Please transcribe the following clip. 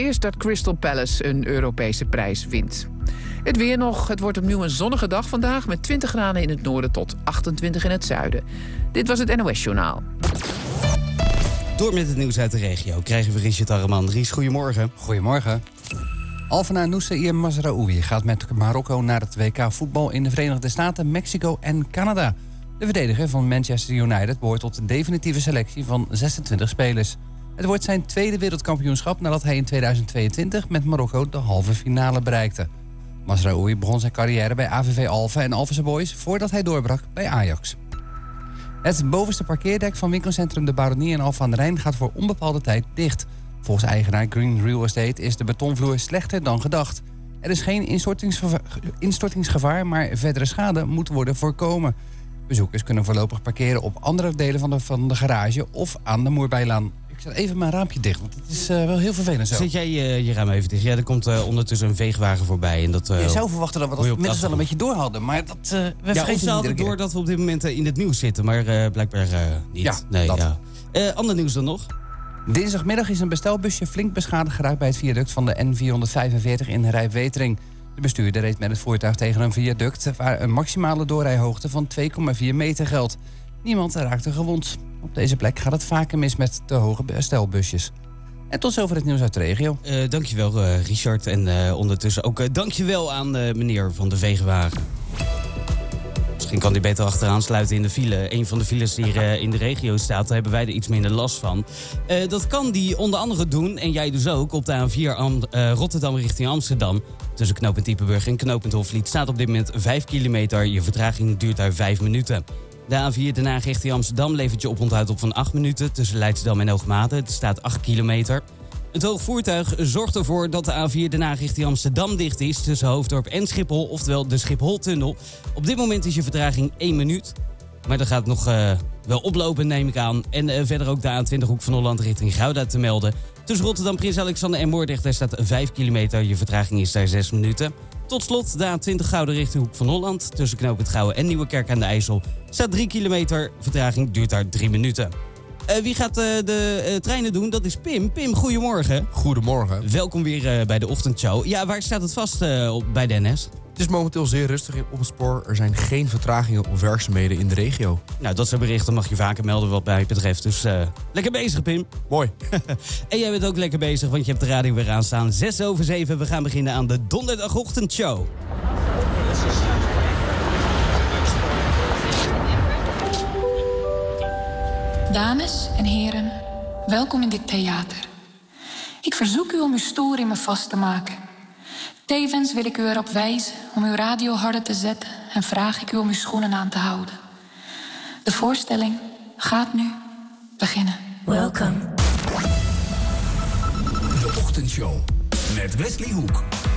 eerst dat Crystal Palace een Europese prijs wint. Het weer nog. Het wordt opnieuw een zonnige dag vandaag met 20 graden in het noorden tot 28 in het zuiden. Dit was het NOS Journaal. Door met het nieuws uit de regio krijgen we Richard Arreman. Ries, goedemorgen. Goedemorgen. Alfana Noussair Mazraoui gaat met Marokko naar het WK voetbal in de Verenigde Staten, Mexico en Canada. De verdediger van Manchester United behoort tot de definitieve selectie van 26 spelers. Het wordt zijn tweede wereldkampioenschap nadat hij in 2022 met Marokko de halve finale bereikte. Mazraoui begon zijn carrière bij AVV Alphen en Alphense Boys voordat hij doorbrak bij Ajax. Het bovenste parkeerdek van winkelcentrum De Baronie in Alphen aan de Rijn gaat voor onbepaalde tijd dicht. Volgens eigenaar Green Real Estate is de betonvloer slechter dan gedacht. Er is geen instortingsgevaar, maar verdere schade moet worden voorkomen. Bezoekers kunnen voorlopig parkeren op andere delen van de garage of aan de Moerbijlaan. Ik zet even mijn raampje dicht, want het is wel heel vervelend zo. Zet jij je raam even dicht? Ja, er komt ondertussen een veegwagen voorbij. En dat, je zou verwachten dat we dat inmiddels wel een beetje door hadden, maar dat we vergeten hadden het door dat we op dit moment in het nieuws zitten, maar blijkbaar niet. Ja, nee, dat. Ja. Ander nieuws dan nog? Dinsdagmiddag is een bestelbusje flink beschadigd geraakt bij het viaduct van de N445 in Rijp-Wetering. De bestuurder reed met het voertuig tegen een viaduct waar een maximale doorrijhoogte van 2,4 meter geldt. Niemand raakte gewond. Op deze plek gaat het vaker mis met te hoge bestelbusjes. En tot zover het nieuws uit de regio. Dankjewel Richard en ondertussen ook dankjewel aan meneer van de veegwagen. Misschien kan hij beter achteraan sluiten in de file. Een van de files die hier in de regio staat, daar hebben wij er iets minder last van. Dat kan die onder andere doen, en jij dus ook, op de A4 Rotterdam richting Amsterdam. Tussen knooppunt Diepenburg en knooppunt Hofvliet staat op dit moment 5 kilometer. Je vertraging duurt daar 5 minuten. De A4 Den Haag richting Amsterdam levert je oponthoud op van 8 minuten. Tussen Leidschendam en Hoogmade. Het staat 8 kilometer. Het hoogvoertuig zorgt ervoor dat de A4 Den Haag richting Amsterdam dicht is tussen Hoofddorp en Schiphol, oftewel de Schipholtunnel. Op dit moment is je vertraging 1 minuut. Maar dat gaat nog wel oplopen, neem ik aan. En verder ook de A20 Hoek van Holland richting Gouda te melden. Tussen Rotterdam, Prins Alexander en Moordrecht daar staat 5 kilometer. Je vertraging is daar 6 minuten. Tot slot de A20 Gouden richting Hoek van Holland. Tussen knooppunt Gouwen en Nieuwekerk aan de IJssel staat 3 kilometer. Vertraging duurt daar 3 minuten. Wie gaat de treinen doen? Dat is Pim. Pim, goedemorgen. Goedemorgen. Welkom weer bij de ochtendshow. Ja, waar staat het vast bij de NS? Het is momenteel zeer rustig op het spoor. Er zijn geen vertragingen of werkzaamheden in de regio. Nou, dat soort berichten mag je vaker melden wat mij betreft. Dus lekker bezig, Pim. Mooi. En jij bent ook lekker bezig, want je hebt de radio weer aanstaan. 6:07. We gaan beginnen aan de donderdagochtendshow. Dames en heren, welkom in dit theater. Ik verzoek u om uw stoel in me vast te maken. Tevens wil ik u erop wijzen om uw radio harder te zetten en vraag ik u om uw schoenen aan te houden. De voorstelling gaat nu beginnen. Welkom. De ochtendshow met Wesley Hoek.